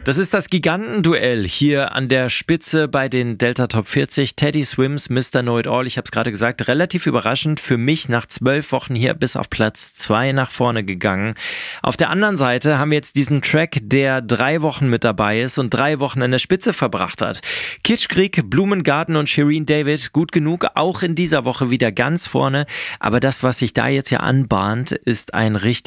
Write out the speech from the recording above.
Das ist das Gigantenduell hier an der Spitze bei den Delta Top 40. Teddy Swims, Mr. Know It All. Ich habe es gerade gesagt, relativ überraschend für mich nach 12 Wochen hier bis auf Platz 2 nach vorne gegangen. Auf der anderen Seite haben wir jetzt diesen Track, der 3 Wochen mit dabei ist und 3 Wochen an der Spitze verbracht hat. Kitschkrieg, Blumengarten und Shireen David, gut genug, auch in dieser Woche wieder ganz vorne. Aber das, was sich da jetzt ja anbahnt, ist ein richtig